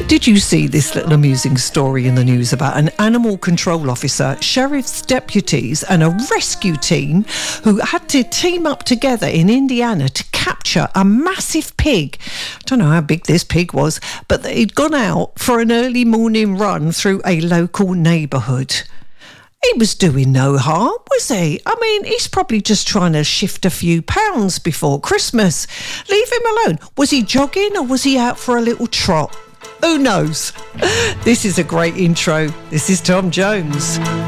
Did you see this little amusing story in the news about an animal control officer, sheriff's deputies and a rescue team who had to team up together in Indiana to capture a massive pig? I don't know how big this pig was, but he'd gone out for an early morning run through a local neighbourhood. He was doing no harm, was he? I mean, he's probably just trying to shift a few pounds before Christmas. Leave him alone. Was he jogging or was he out for a little trot? Who knows? This is a great intro. This is Tom Jones.